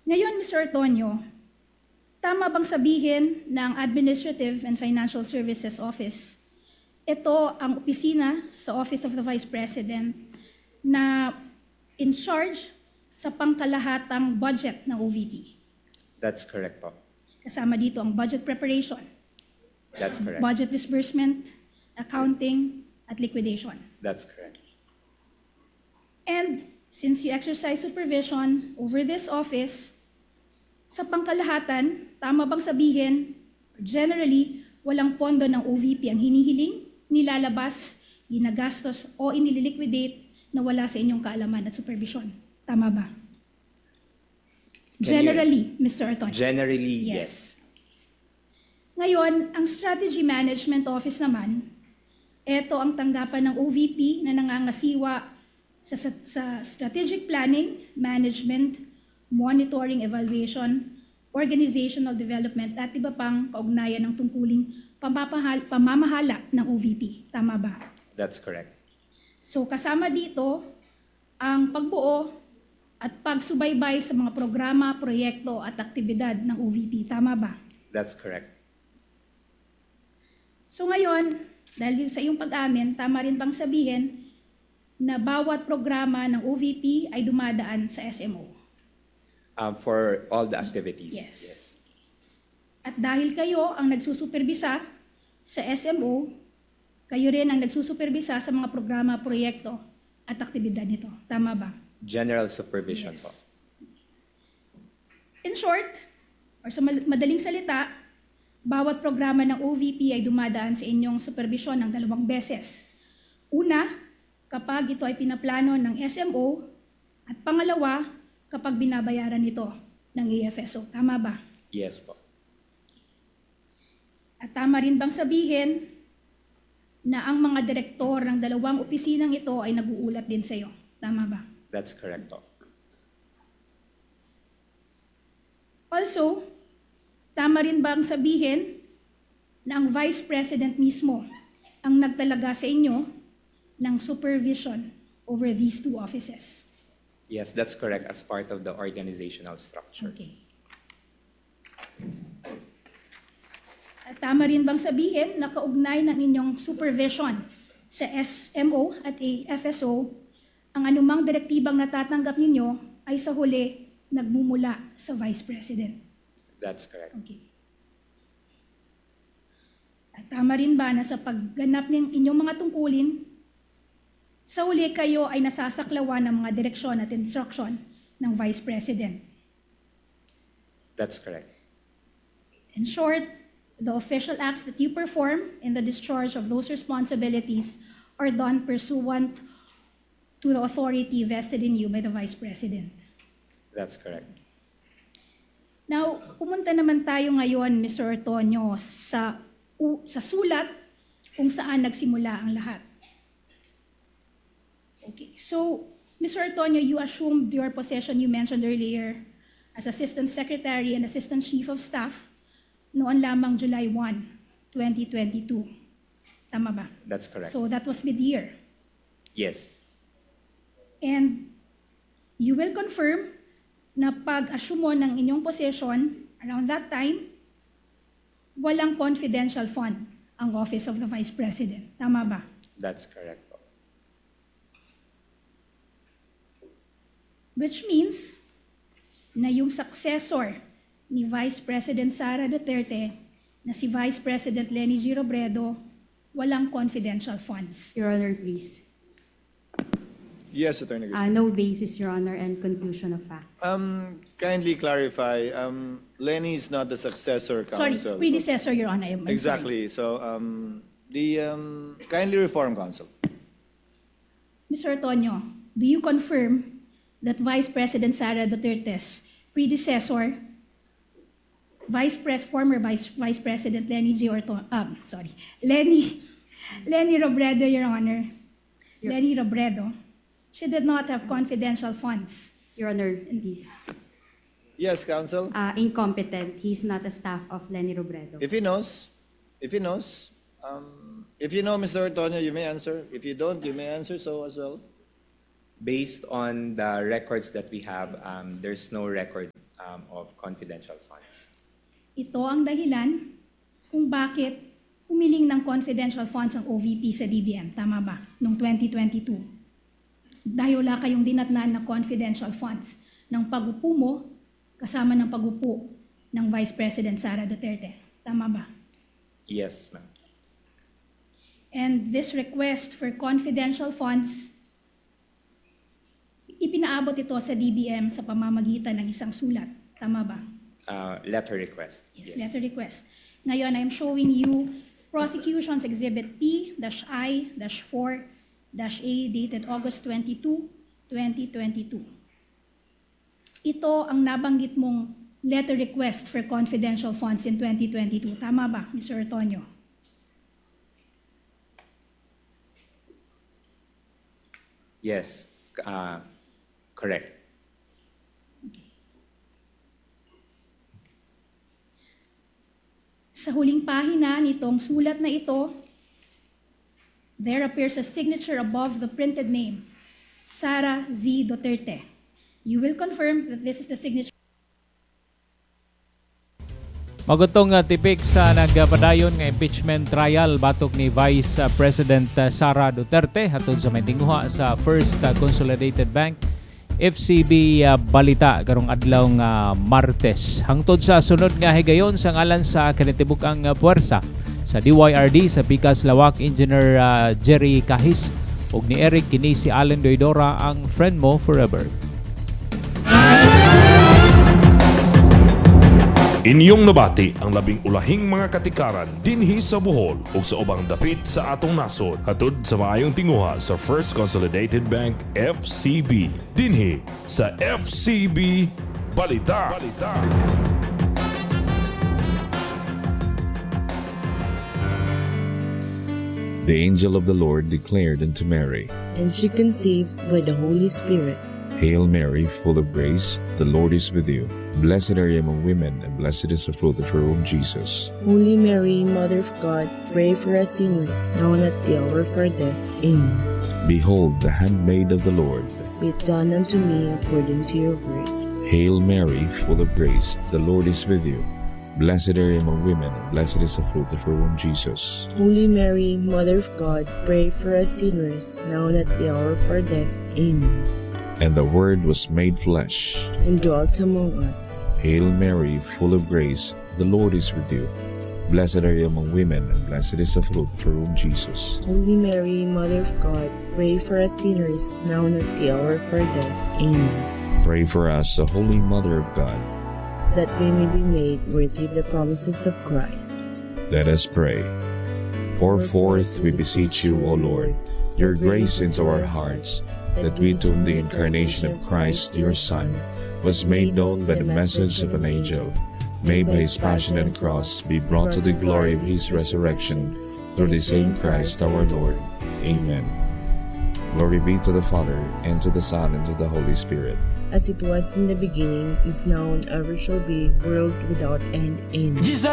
Ngayon, Mr. Ortonio, tama bang sabihin ng Administrative and Financial Services Office, ito ang opisina sa Office of the Vice President na in charge sa pangkalahatang budget ng OVP? That's correct po. Kasama dito ang budget preparation, That's correct. budget disbursement, accounting, at liquidation. That's correct. And since you exercise supervision over this office, sa pangkalahatan, tama bang sabihin, generally, walang pondo ng OVP ang hinihiling, nilalabas, ginagastos, o inililiquidate na wala sa inyong kaalaman at supervision? Tama ba? Generally, Mr. Ortonio. Generally, yes. Ngayon, ang Strategy Management Office naman, ito ang tanggapan ng OVP na nangangasiwa sa strategic planning, management, monitoring, evaluation, organizational development, at iba pang kaugnayan ng tungkuling pamamahala ng OVP. Tama ba? That's correct. So kasama dito ang pagbuo at pagsubaybay sa mga programa, proyekto at aktibidad ng OVP. Tama ba? That's correct. So ngayon, dahil sa iyong pag-amin, tama rin bang sabihin na bawat programa ng OVP ay dumadaan sa SMO? For all the activities. Yes. At dahil kayo ang nagsusuperbisa sa SMO, kayo rin ang nagsusuperbisa sa mga programa, proyekto at aktibidad nito. Tama ba? General supervision po. In short, or sa madaling salita, bawat programa ng OVP ay dumadaan sa inyong supervision ng 2 beses. Una, kapag ito ay pinaplano ng SMO, at pangalawa, kapag binabayaran ito ng AFSO. Tama ba? Yes po. At tama rin bang sabihin na ang mga direktor ng 2 opisinang ito ay nag-uulat din sa iyo? Tama ba? That's correct po. Also, tama rin bang sabihin na ang Vice President mismo ang nagtalaga sa inyo ng supervision over these 2 offices? Yes, that's correct as part of the organizational structure. Okay. At tama rin bang sabihin na kaugnay ng inyong supervision sa SMO at AFSO, ang anumang direktibang natatanggap ninyo ay sa huli nagmumula sa Vice President? That's correct. Okay. At tama rin ba na sa pagganap ng inyong mga tungkulin, sa huli kayo ay nasasaklawan ng mga direksyon at instruction ng Vice President? That's correct. In short, the official acts that you perform in the discharge of those responsibilities are done pursuant to the authority vested in you by the Vice President. That's correct. Now, pumunta naman tayo ngayon, Mr. Ortonio, sa sulat kung saan nagsimula ang lahat. Okay, so, Mr. Ortonio, you assumed your position you mentioned earlier as Assistant Secretary and Assistant Chief of Staff noon lamang July 1, 2022. Tama ba? That's correct. So that was mid-year. Yes. And you will confirm na pag-assume mo ng inyong position around that time, walang confidential fund ang Office of the Vice President. Tama ba? That's correct po. Which means na yung successor ni Vice President Sara Duterte na si Vice President Leni G. Robredo, walang confidential funds. Your Honor, please. Yes, Attorney Garcia. No basis, Your Honor, and conclusion of facts. Kindly clarify, Lenny is not the successor counsel. Sorry, predecessor, Your Honor. I'm sorry. Exactly. So, kindly reform counsel. Mr. Antonio, do you confirm that Vice President Sara Duterte's predecessor, former Vice President Leni Robredo, Your Honor, Leni Robredo, she did not have confidential funds? Your Honor, please. Yes, counsel. Incompetent. He's not a staff of Leni Robredo. If he knows, if you know, Mr. Antonio, you may answer. If you don't, you may answer so as well. Based on the records that we have, there's no record of confidential funds. Ito ang dahilan kung bakit humiling ng confidential funds ang OVP sa DBM. Tama ba? Noong 2022. Dahil wala kayong dinatnan na confidential funds ng pag-upo mo kasama ng pag-upo ng Vice President Sara Duterte. Tama ba? Yes, ma'am. And this request for confidential funds, ipinaabot ito sa DBM sa pamamagitan ng isang sulat. Tama ba? Letter request. Yes, letter request. Ngayon, I'm showing you Prosecution's Exhibit P-I-4-A dated August 22, 2022. Ito ang nabanggit mong letter request for confidential funds in 2022. Tama ba, Mr. Ortonio? Yes, correct. Sa huling pahina nitong sulat na ito, there appears a signature above the printed name, Sara Z. Duterte. You will confirm that this is the signature. Magutong tipik sa nagpadayon nga impeachment trial batok ni Vice President Sara Duterte hatod sa may tinguha sa First Consolidated Bank FCB balita karong adlaw nga Martes. Hangtod sa sunod nga higayon sa ngalan sa kanitibuk-ang puwersa sa DYRD sa Pikas Lawak Engineer Jerry Kahis ug ni Eric kini si Allen Doidora ang friend mo forever. Inyong nabati ang labing ulahing mga katikaran dinhi sa Bohol ug sa ubang dapit sa atong nasod hatod sa maayong tinguha sa First Consolidated Bank FCB dinhi sa FCB Balita. The angel of the Lord declared unto Mary, and she conceived by the Holy Spirit. Hail Mary, full of grace, the Lord is with you. Blessed are you among women, and blessed is the fruit of her womb, Jesus. Holy Mary, Mother of God, pray for us sinners, now and at the hour of our death. Amen. Behold, the handmaid of the Lord. Be it done unto me according to your word. Hail Mary, full of grace, the Lord is with you. Blessed are you among women, and blessed is the fruit of her womb, Jesus. Holy Mary, Mother of God, pray for us sinners, now and at the hour of our death. Amen. And the Word was made flesh, and dwelt among us. Hail Mary, full of grace, the Lord is with you. Blessed are you among women, and blessed is the fruit of her womb, Jesus. Holy Mary, Mother of God, pray for us sinners, now and at the hour of our death. Amen. Pray for us, the Holy Mother of God, that we may be made worthy of the promises of Christ. Let us pray. Pour forth, we beseech you, O Lord, your grace into our hearts, that we to whom the incarnation of Christ, your Son, was made known by the message of an angel, may by his passion and cross be brought to the glory of his resurrection, through the same Christ our Lord. Amen. Glory be to the Father, and to the Son, and to the Holy Spirit. As it was in the beginning, is now, and ever shall be, world without end. Amen.